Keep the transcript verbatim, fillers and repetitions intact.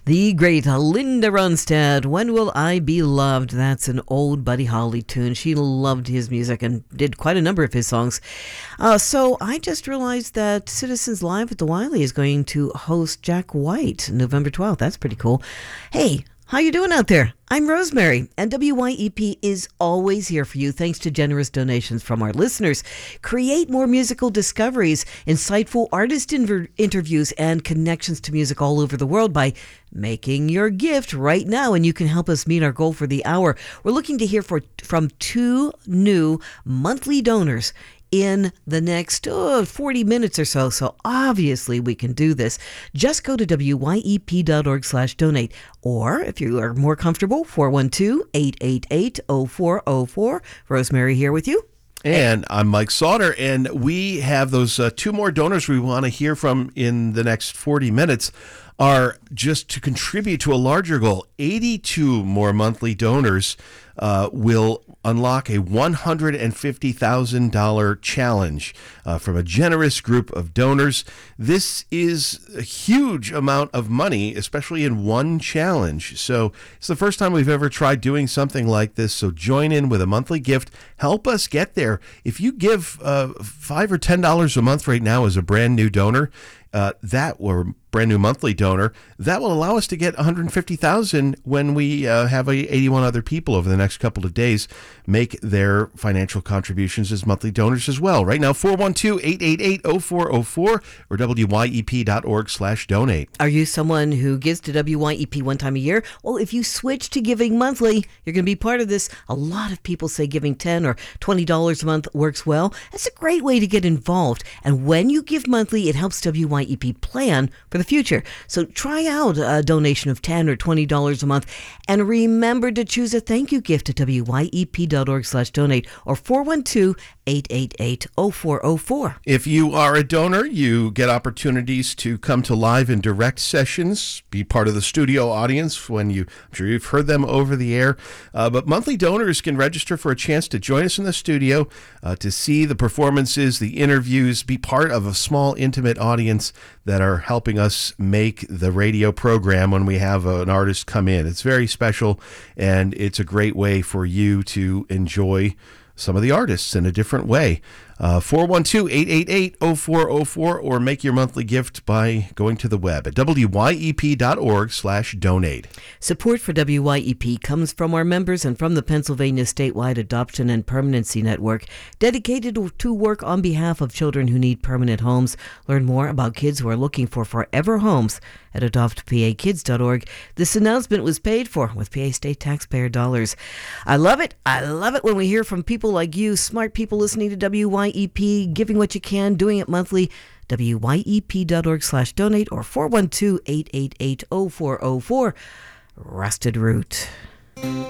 The great Linda Ronstadt, When Will I Be Loved? That's an old Buddy Holly tune. She loved his music and did quite a number of his songs. Uh, so I just realized that Citizens Live at the Wiley is going to host Jack White November twelfth. That's pretty cool. Hey, how you doing out there? I'm Rosemary, and W Y E P is always here for you thanks to generous donations from our listeners. Create more musical discoveries, insightful artist inver- interviews, and connections to music all over the world by making your gift right now, and you can help us meet our goal for the hour. We're looking to hear for, from two new monthly donors in the next oh, forty minutes or so. So obviously we can do this. Just go to W Y E P dot org slash donate. Or if you are more comfortable, four one two, eight eight eight, zero four zero four. Rosemary here with you. And I'm Mike Sauter, and we have those uh, two more donors we want to hear from in the next forty minutes are just to contribute to a larger goal. eighty-two more monthly donors uh, will unlock a one hundred fifty thousand dollars challenge uh, from a generous group of donors. This is a huge amount of money, especially in one challenge. So it's the first time we've ever tried doing something like this. So join in with a monthly gift. Help us get there. If you give uh, five or ten dollars a month right now as a brand new donor, Uh, that or brand new monthly donor, that will allow us to get one hundred fifty thousand when we uh, have a eighty-one other people over the next couple of days make their financial contributions as monthly donors as well. Right now, four one two, eight eight eight, zero four zero four or W Y E P dot org slash donate. Are you someone who gives to W Y E P one time a year? Well, if you switch to giving monthly, you're going to be part of this. A lot of people say giving ten dollars or twenty dollars a month works well. That's a great way to get involved. And when you give monthly, it helps W Y E P plan for the future. So try out a donation of ten dollars or twenty dollars a month. And remember to choose a thank you gift at W Y E P dot org slash donate or four one two, eight eight eight, zero four zero four. If you are a donor, you get opportunities to come to live and direct sessions, be part of the studio audience when you, I'm sure you've heard them over the air. Uh, but monthly donors can register for a chance to join us in the studio, uh, to see the performances, the interviews, be part of a small, intimate audience that are helping us make the radio program when we have an artist come in. It's very special, and it's a great way for you to enjoy some of the artists in a different way. Uh, four one two, eight eight eight, zero four zero four or make your monthly gift by going to the web at W Y E P dot org slash donate. Support for W Y E P comes from our members and from the Pennsylvania Statewide Adoption and Permanency Network, dedicated to work on behalf of children who need permanent homes. Learn more about kids who are looking for forever homes at adopt P A kids dot org. This announcement was paid for with P A state taxpayer dollars. I love it. I love it when we hear from people like you, smart people listening to W Y E P, giving what you can, doing it monthly. W Y E P dot org slash donate or four one two, eight eight eight, zero four zero four. Rusted Root.